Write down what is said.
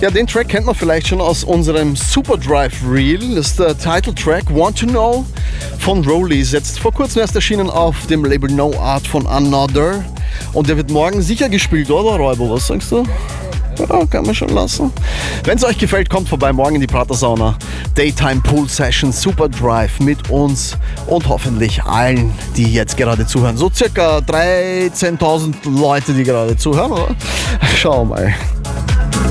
Ja, den Track kennt man vielleicht schon aus unserem Super Drive Reel. Das ist der Titeltrack Want to Know von Rollies. Jetzt vor kurzem erst erschienen auf dem Label No Art von Another. Und der wird morgen sicher gespielt, oder Räuber? Was sagst du? Ja, kann man schon lassen. Wenn es euch gefällt, kommt vorbei morgen in die Prater Sauna. Daytime Pool Session, Super Drive mit uns und hoffentlich allen, die jetzt gerade zuhören. So circa 13.000 Leute, die gerade zuhören, oder? Schau mal.